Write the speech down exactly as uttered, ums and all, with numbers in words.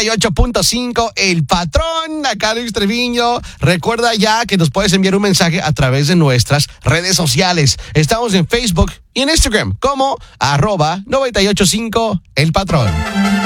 noventa y ocho punto cinco, El Patrón, acá Luis Treviño. Recuerda ya que nos puedes enviar un mensaje a través de nuestras redes sociales. Estamos en Facebook y en Instagram como arroba noventa y ocho punto cinco, El Patrón.